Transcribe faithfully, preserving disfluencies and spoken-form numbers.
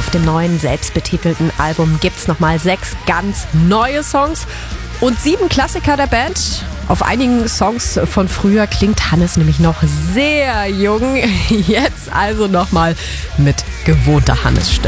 Auf dem neuen, selbstbetitelten Album gibt's nochmal sechs ganz neue Songs und sieben Klassiker der Band. Auf einigen Songs von früher klingt Hannes nämlich noch sehr jung. Jetzt also nochmal mit gewohnter Hannes-Stimme.